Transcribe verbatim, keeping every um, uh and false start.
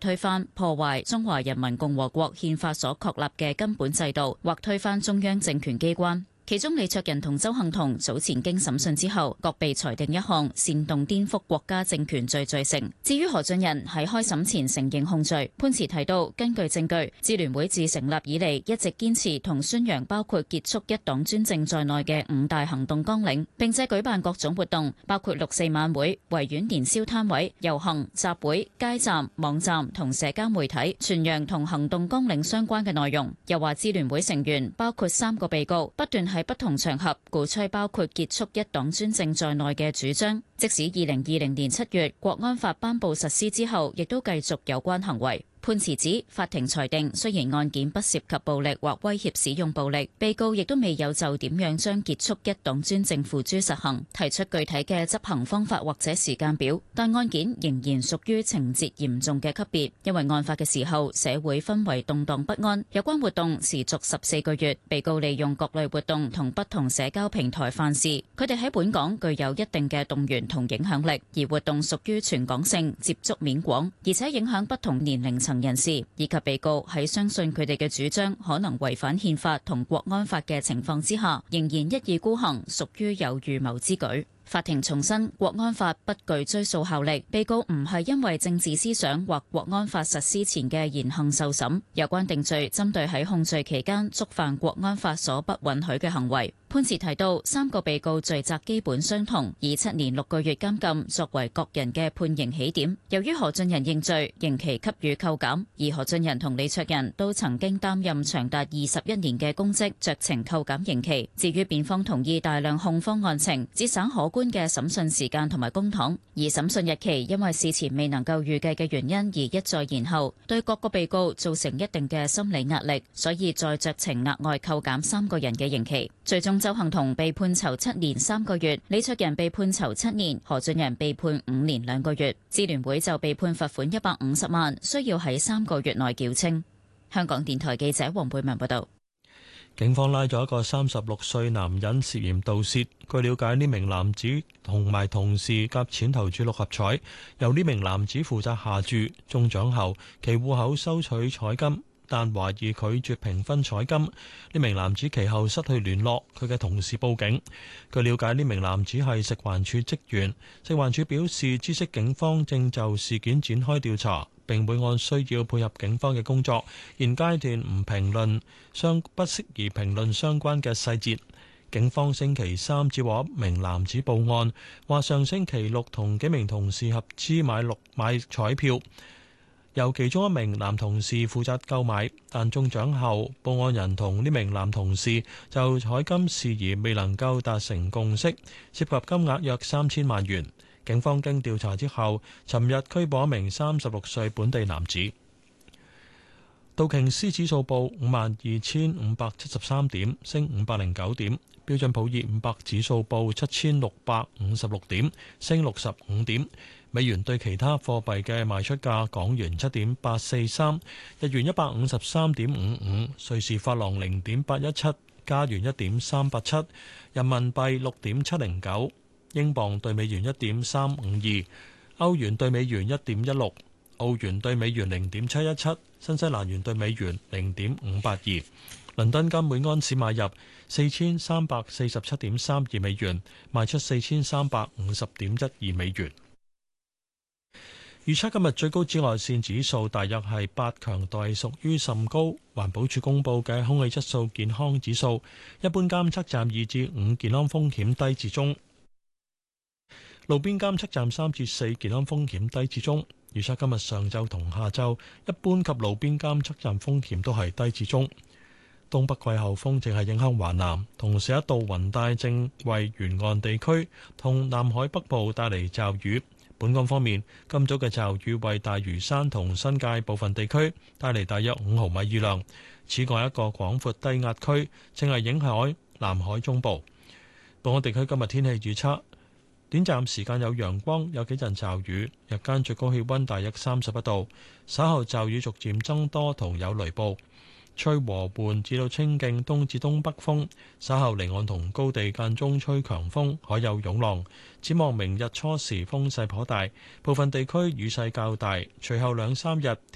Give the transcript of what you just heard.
推翻、破壞中華人民共和國憲法所確立嘅根本制度，或推翻中央政權機關。其中李卓人同鄒幸彤早前經審訊之後，各被裁定一項煽動顛覆國家政權罪罪成。至於何俊仁喺開審前承認控罪，判詞提到，根據證據，支聯會自成立以嚟一直堅持同宣揚包括結束一黨專政在內嘅五大行動綱領，並且舉辦各種活動，包括六四晚會、維園年宵攤位、遊行、集會、街站、網站同社交媒體，傳揚同行動綱領相關嘅內容。又話支聯會成員包括三個被告，不斷喺不同場合鼓吹包括結束一黨專政在內嘅主張，即使二零二零年七月國安法頒布實施之後，亦都繼續有關行為。判詞指，法庭裁定雖然案件不涉及暴力或威脅使用暴力，被告亦都未有就點樣將結束一黨專政付諸實行提出具體嘅執行方法或者時間表，但案件仍然屬於情節嚴重嘅級別，因為案發嘅時候社會氛圍動盪不安，有關活動持續十四個月，被告利用各類活動同不同社交平台犯事，佢哋喺本港具有一定嘅動員同影響力，而活動屬於全港性、接觸面廣，而且影響不同年齡層人士，以及被告喺相信佢哋嘅主張可能違反憲法同國安法嘅情況之下，仍然一意孤行，屬於有預謀之舉。法庭重申，國安法不具追溯效力，被告唔係因為政治思想或國安法實施前嘅言行受審，有關定罪針對喺控罪期間觸犯國安法所不允許嘅行為。判詞提到，三個被告罪責基本相同，以七年六個月監禁作為各人嘅判刑起點。由於何俊仁認罪，刑期給予扣減，而何俊仁同李卓人都曾經擔任長達二十一年嘅公職，酌情扣減刑期。至於辯方同意大量控方案情，節省可觀嘅審訊時間同埋公帑，而審訊日期因為事前未能夠預計嘅原因而一再延後，對各個被告造成一定嘅心理壓力，所以再酌情額外扣減三個人嘅刑期。最終鄒幸彤被判囚七年三個月，李卓人被判囚七年，何俊仁被判五年兩個月，支聯會就被判罰款一百五十萬，需要喺三個月內繳清。香港電台記者黃貝文報道。 警方拉咗一個三十六歲男人涉嫌盜竊。據了解，呢名男子同埋同事夾錢投注六合彩，由呢名男子負責下注，中獎後其戶口收取彩金，但懷疑拒絕平分彩金。呢名男子其後失去聯絡，佢嘅同事報警。據了解，呢名男子係食環署職員。食環署表示，知悉警方正就事件展開調查，並會按需要配合警方嘅工作，現階段唔評論相不適宜評論相關嘅細節。警方星期三接獲一名男子報案，話上星期六同幾名同事合資買六買彩票，由其中一名男同事負責購買，但中獎後，報案人同呢名男同事就彩金事宜未能夠達成共識，涉及金額約三千萬元。警方經調查之後，尋日拘捕一名三十六歲本地男子。道瓊斯指數報五萬二千五百七十三點，升五百零九點。標準普爾五百指數報七千六百五十六點，升六十五點。美元對其他貨幣嘅賣出價：港元七點八四三，日元一百五十三點五五，瑞士法郎零點八一七，加元一點三八七，人民幣六點七零九。英鎊對美元一點三五二，歐元對美元一點一六，澳元對美元零點七一七，新西蘭元對美元零點五八二。倫敦金每安士買入四千三百四十七點三二美元，賣出四千三百五十點一二美元。預測今日最高紫外線指數大約係八，強度屬於甚高。環保署公布嘅空氣質素健康指數，一般監測站二至五，健康風險低至中。路邊監測站三至四，健康風險低至中。預測今日上晝同下晝，一般及路邊監測站風險都係低至中。東北季候風正係影響華南，同時一道雲帶正為沿岸地區同南海北部帶嚟驟雨。本港方面，今早嘅驟雨為大嶼山同新界部分地區帶嚟大約五毫米雨量。此外，一個廣闊低壓區正係影響南海中部。本港地區今日天氣預測。短暫時間有陽光，有幾陣驟雨，日間最高氣溫大約三十一度。稍後驟雨逐漸增多，同有雷暴，吹和緩至到清勁東至東北風。稍後離岸同高地間中吹強風，海有湧浪。展望明日初時風勢頗大，部分地區雨勢較大。隨後兩三日